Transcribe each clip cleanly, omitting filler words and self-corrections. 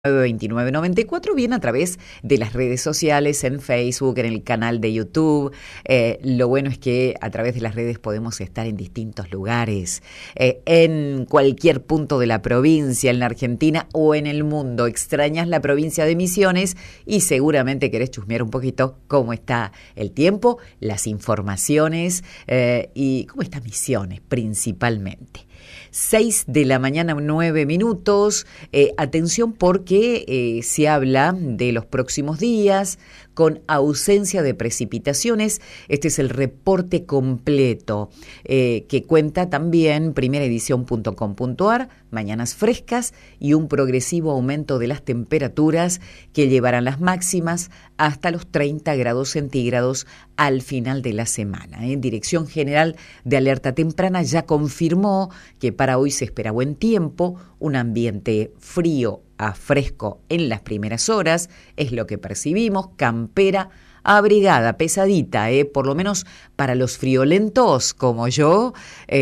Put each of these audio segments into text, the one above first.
2994, bien a través de las redes sociales, en Facebook, en el canal de YouTube. Lo bueno es que a través de las redes podemos estar en distintos lugares, en cualquier punto de la provincia, en la Argentina o en el mundo. Extrañas la provincia de Misiones y seguramente querés chusmear un poquito cómo está el tiempo, las informaciones y cómo está Misiones principalmente. 6 de la mañana, 9 minutos. Atención porque se habla de los próximos días con ausencia de precipitaciones. Este es el reporte completo que cuenta también primeraedición.com.ar, mañanas frescas y un progresivo aumento de las temperaturas que llevarán las máximas hasta los 30 grados centígrados al final de la semana. Dirección General de Alerta Temprana ya confirmó que para hoy se espera buen tiempo, un ambiente frío a fresco en las primeras horas, es lo que percibimos, campera, abrigada, pesadita, por lo menos para los friolentos como yo,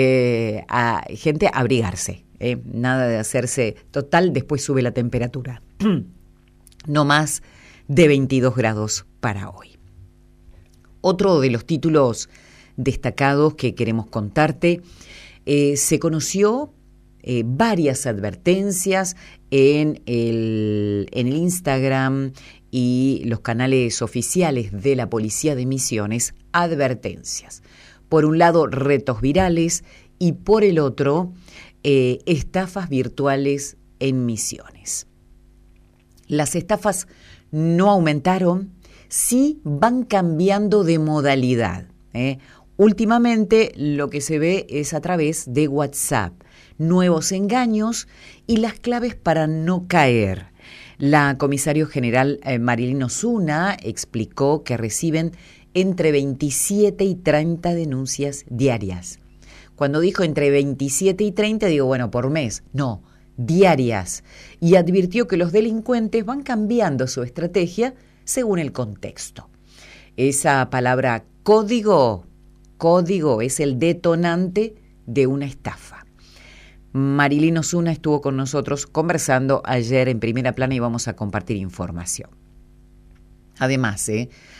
gente a abrigarse, nada de hacerse total, después sube la temperatura, no más de 22 grados para hoy. Otro de los títulos destacados que queremos contarte, se conoció varias advertencias en el Instagram y los canales oficiales de la Policía de Misiones, advertencias. Por un lado, retos virales y por el otro, estafas virtuales en Misiones. Las estafas no aumentaron, sí van cambiando de modalidad. Últimamente lo que se ve es a través de WhatsApp, nuevos engaños y las claves para no caer. La comisario general Marilyn Osuna explicó que reciben entre 27 y 30 denuncias diarias. Cuando dijo entre 27 y 30, digo, bueno, por mes. No, diarias. Y advirtió que los delincuentes van cambiando su estrategia según el contexto. Esa palabra código es el detonante de una estafa. Marilyn Osuna estuvo con nosotros conversando ayer en Primera Plana y vamos a compartir información. Además,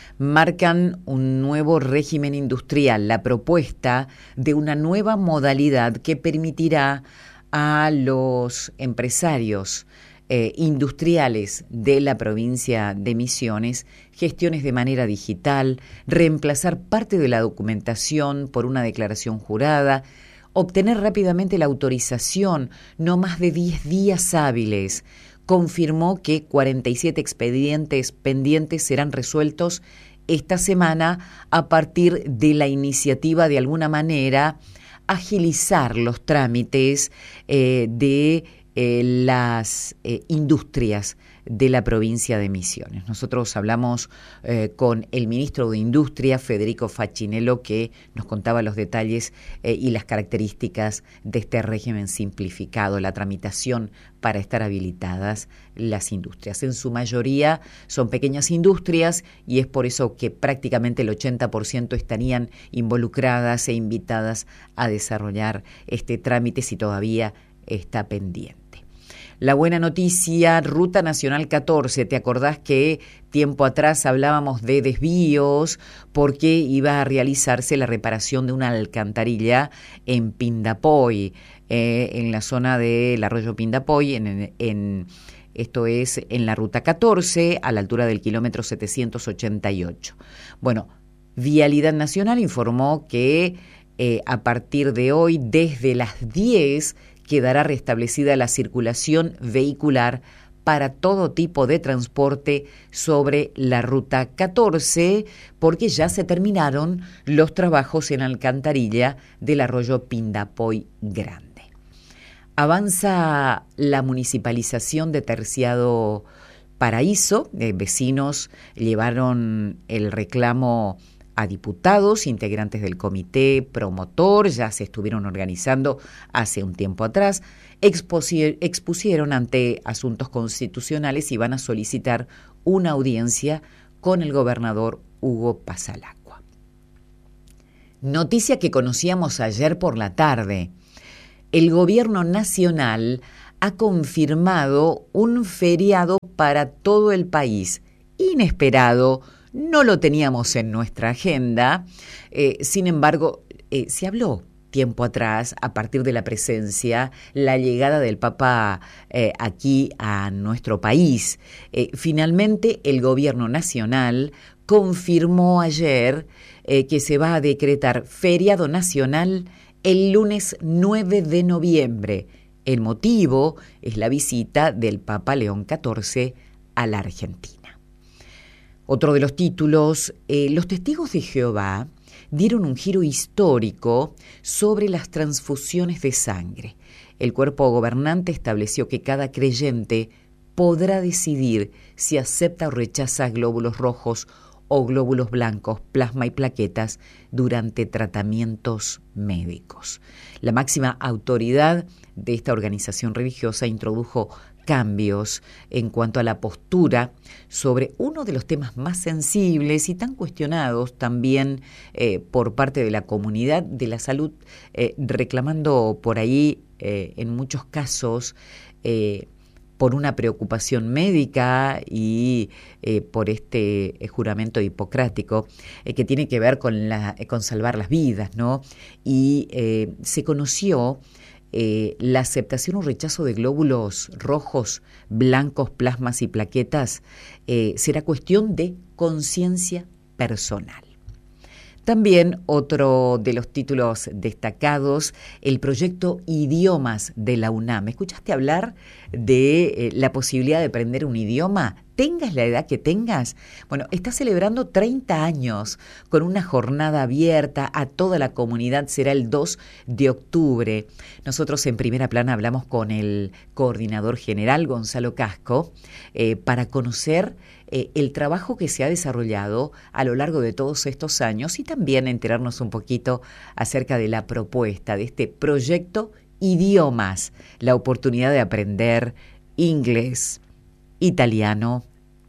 marcan un nuevo régimen industrial, la propuesta de una nueva modalidad que permitirá a los empresarios industriales de la provincia de Misiones, gestiones de manera digital, reemplazar parte de la documentación por una declaración jurada, obtener rápidamente la autorización, no más de 10 días hábiles. Confirmó que 47 expedientes pendientes serán resueltos esta semana a partir de la iniciativa, de alguna manera, agilizar los trámites de las industrias de la provincia de Misiones. Nosotros hablamos con el ministro de Industria, Federico Facchinello, que nos contaba los detalles y las características de este régimen simplificado, la tramitación para estar habilitadas las industrias. En su mayoría son pequeñas industrias y es por eso que prácticamente el 80% estarían involucradas e invitadas a desarrollar este trámite si todavía está pendiente. La buena noticia, Ruta Nacional 14, ¿te acordás que tiempo atrás hablábamos de desvíos porque iba a realizarse la reparación de una alcantarilla en Pindapoy, en la zona del arroyo Pindapoy, esto es en la Ruta 14, a la altura del kilómetro 788. Bueno, Vialidad Nacional informó que a partir de hoy, desde las 10, quedará restablecida la circulación vehicular para todo tipo de transporte sobre la Ruta 14, porque ya se terminaron los trabajos en alcantarilla del arroyo Pindapoy Grande. Avanza la municipalización de Terciado Paraíso. Vecinos llevaron el reclamo a diputados, integrantes del comité promotor, ya se estuvieron organizando hace un tiempo atrás, expusieron ante asuntos constitucionales y van a solicitar una audiencia con el gobernador Hugo Pasalacqua. Noticia que conocíamos ayer por la tarde. El gobierno nacional ha confirmado un feriado para todo el país. Inesperado, no lo teníamos en nuestra agenda, sin embargo, se habló tiempo atrás, a partir de la presencia, la llegada del Papa aquí a nuestro país. Finalmente, el gobierno nacional confirmó ayer que se va a decretar feriado nacional el lunes 9 de noviembre. El motivo es la visita del Papa León XIV a la Argentina. Otro de los títulos, los testigos de Jehová dieron un giro histórico sobre las transfusiones de sangre. El cuerpo gobernante estableció que cada creyente podrá decidir si acepta o rechaza glóbulos rojos o glóbulos blancos, plasma y plaquetas durante tratamientos médicos. La máxima autoridad de esta organización religiosa introdujo cambios en cuanto a la postura sobre uno de los temas más sensibles y tan cuestionados también por parte de la comunidad de la salud, reclamando por ahí en muchos casos por una preocupación médica y por este juramento hipocrático que tiene que ver con salvar las vidas, ¿no? Y se conoció la aceptación o rechazo de glóbulos rojos, blancos, plasmas y plaquetas será cuestión de conciencia personal. También otro de los títulos destacados, el proyecto Idiomas de la UNAM. ¿Escuchaste hablar de la posibilidad de aprender un idioma? Tengas la edad que tengas. Bueno, está celebrando 30 años con una jornada abierta a toda la comunidad. Será el 2 de octubre. Nosotros en Primera Plana hablamos con el coordinador general, Gonzalo Casco, para conocer el trabajo que se ha desarrollado a lo largo de todos estos años y también enterarnos un poquito acerca de la propuesta de este proyecto Idiomas, la oportunidad de aprender inglés, italiano,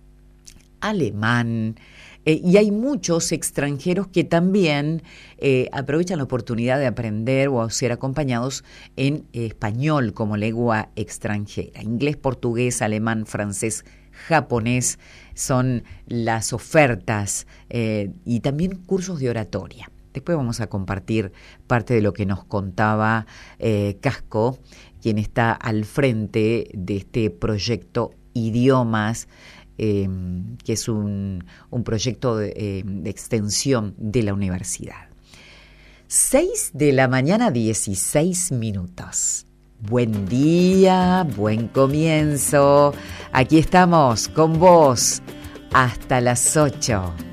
alemán, y hay muchos extranjeros que también aprovechan la oportunidad de aprender o ser acompañados en español como lengua extranjera. Inglés, portugués, alemán, francés, japonés son las ofertas y también cursos de oratoria. Después vamos a compartir parte de lo que nos contaba Casco, quien está al frente de este proyecto Idiomas, que es un proyecto de extensión de la universidad. 6 de la mañana, 16 minutos. Buen día, buen comienzo. Aquí estamos con vos hasta las 8.